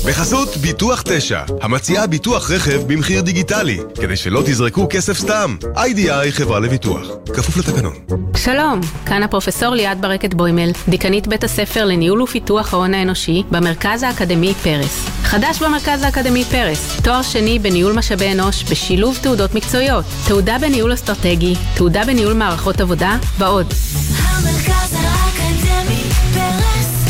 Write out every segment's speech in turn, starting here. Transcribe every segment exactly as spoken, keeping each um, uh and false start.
בחסות ביטוח תשע, המציעה ביטוח רכב במחיר דיגיטלי, כדי שלא תזרקו כסף סתם. איי די איי חברה לביטוח, כפוף לתקנון. שלום, כאן הפרופסור ליאת ברקת בוימל, דיקנית בית הספר לניהול ופיתוח ההון האנושי במרכז האקדמי פרס. חדש במרכז האקדמי פרס, תואר שני בניהול משאבי אנוש בשילוב תעודות מקצועיות, תעודה בניהול אסטרטגי, תעודה בניהול מערכות עבודה ועוד. המרכז האקדמי פרס,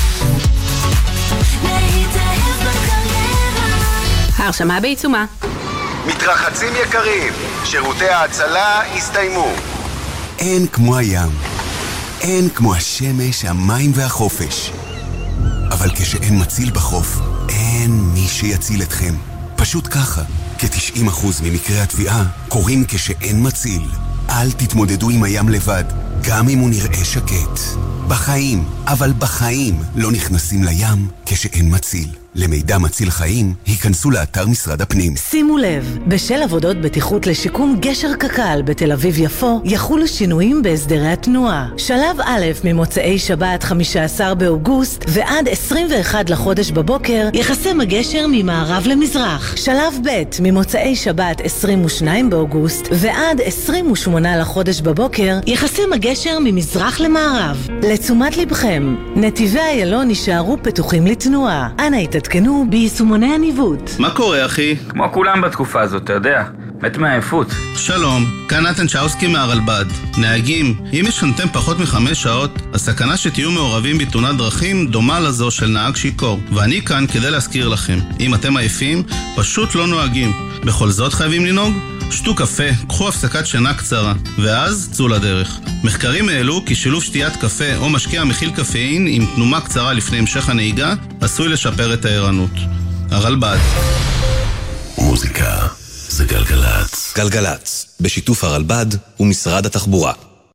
להתאהב בקריירה. ההרשמה בעיצומה. מתרחצים יקרים, שירותי ההצלה הסתיימו. אין כמו הים, אין כמו השמש, המים והחופש. אבל כשאין מציל בחוף, אין מי שיציל אתכם. פשוט ככה, כ-תשעים אחוז ממקרי התביעה קורים כשאין מציל. אל תתמודדו עם הים לבד, גם אם הוא נראה שקט. בחיים, אבל בחיים לא נכנסים לים כשאין מציל. למידע מציל חיים, היכנסו לאתר משרד הפנים. שימו לב, בשל עבודות בטיחות לשיקום גשר קק"ל בתל אביב יפו, יחולו שינויים בהסדרי התנועה. שלב א' ממוצאי שבת חמישה עשר באוגוסט ועד עשרים ואחד לחודש בבוקר, יחסם הגשר ממערב למזרח. שלב ב' ממוצאי שבת עשרים ושניים באוגוסט ועד עשרים ושמונה לחודש בבוקר, יחסם הגשר ממזרח למערב. לתשומת לבכם, נתיבי איילון נשארו פתוחים לתנועה. אנא התעדכנו ביישומוני הניווט. מה קורה, אחי? כמו כולם בתקופה הזאת, אתה יודע. מת מעייפות. שלום, כאן נתן צ'אוסקי מהרלב"ד. נהגים, אם ישנתם פחות מחמש שעות, הסכנה שתהיו מעורבים בתאונת דרכים דומה לזו של נהג שיקור. ואני כאן כדי להזכיר לכם, אם אתם עייפים, פשוט לא נוהגים. בכל זאת חייבים לנהוג? שתו קפה, קחו הפסקת שינה קצרה, ואז צאו לדרך. מחקרים העלו כי שילוב שתיית קפה או משקה המכיל קפאין עם תנומה קצרה לפני המשך הנהיגה, עשוי לשפר את הערנות. הרלב"ד. מוזיקה זה גלגלץ. גלגלץ, בשיתוף הרלב"ד ומשרד התחבורה.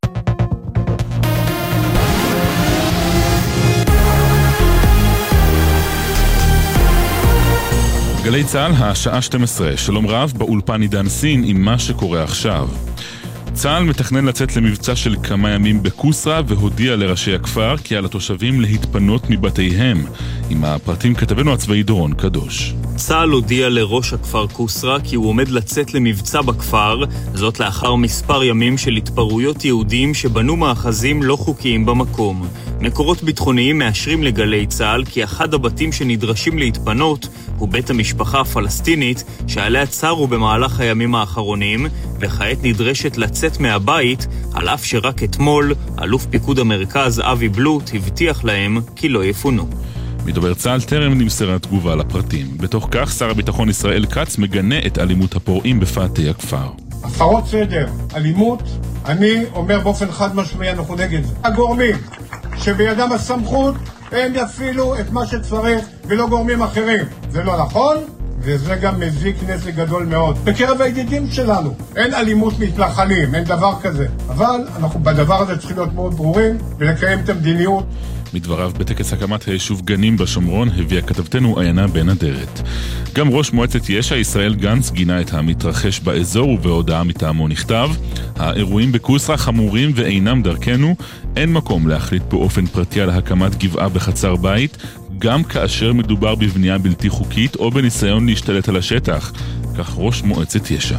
גלי צהל, השעה שתים עשרה, שלום רב, באולפן עידן סין עם מה שקורה עכשיו. צהל מתכנן לצאת למבצע של כמה ימים בקוסרה והודיע לראשי הכפר כי על התושבים להתפנות מבתיהם. עם הפרטים כתבנו הצבאי דורון קדוש. צהל הודיע לראש הכפר קוסרה כי הוא עומד לצאת למבצע בכפר, זאת לאחר מספר ימים של התפרעויות יהודים שבנו מאחזים לא חוקיים במקום. מקורות ביטחוניים מאשרים לגלי צהל כי אחד הבתים שנדרשים להתפנות הוא בית המשפחה הפלסטינית שעליה צרו במהלך הימים האחרונים, וכעת נדרשת לצאת מהבית, על אף שרק אתמול אלוף פיקוד המרכז אבי בלוט הבטיח להם כי לא יפונו. מדובר צהל טרם נמסרה תגובה לפרטים. בתוך כך שר הביטחון ישראל כץ מגנה את אלימות הפורעים בפאתי הכפר. הפרות סדר, אלימות, אני אומר באופן חד משמעי אנחנו נגד זה. הגורמים שבידם הסמכות הם יפעילו את מה שצריך ולא גורמים אחרים. זה לא נכון וזה גם מזיק נזק גדול מאוד. בקרב הידידים שלנו אין אלימות מתנחלים, אין דבר כזה. אבל אנחנו בדבר הזה צריכים להיות מאוד ברורים ולקיים את המדיניות. מדבריו בטקס הקמת היישוב גנים בשומרון הביאה כתבתנו עיינה בן אדרת. גם ראש מועצת יש"ע ישראל גנץ גינה את המתרחש באזור ובהודעה מטעמו נכתב: האירועים בקוסרה חמורים ואינם דרכנו, אין מקום להחליט באופן פרטי על הקמת גבעה בחצר בית, גם כאשר מדובר בבנייה בלתי חוקית או בניסיון להשתלט על השטח. כך ראש מועצת יש"ע.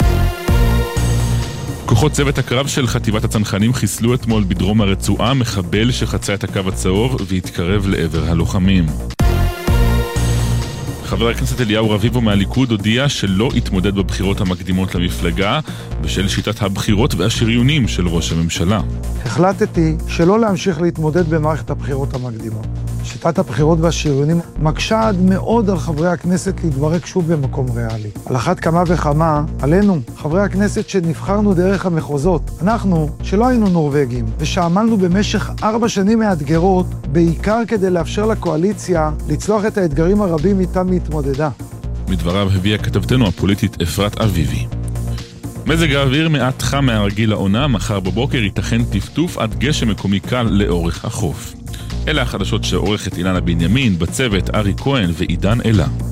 כוחות צוות הקרב של חטיבת הצנחנים חיסלו אתמול בדרום הרצועה מחבל שחצה את הקו הצהוב והתקרב לעבר הלוחמים. חבר הכנסת אליהו רביבו מהליכוד הודיע שלא יתמודד בבחירות המקדימות למפלגה בשל שיטת הבחירות והשריונים של ראש הממשלה. החלטתי שלא להמשיך להתמודד במערכת הבחירות המקדימות. שיטת הבחירות והשריונים מקשה עד מאוד על חברי הכנסת להתברק שוב במקום ריאלי. על אחת כמה וכמה, עלינו, חברי הכנסת שנבחרנו דרך המחוזות, אנחנו שלא היינו נורווגים ושעמלנו במשך ארבע שנים מאתגרות, בעיקר כדי לאפשר לקואליציה לצלוח את האתגרים הרבים איתם להתמודדה. מדבריו הביאה כתבתנו הפוליטית אפרת אביבי. מזג האוויר מעט חם מהרגיל לעונה, מחר בבוקר ייתכן טפטוף עד גשם מקומי קל לאורך החוף. אלה החדשות שעורכת אילנה בנימין, בצוות ארי כהן ועידן אלה.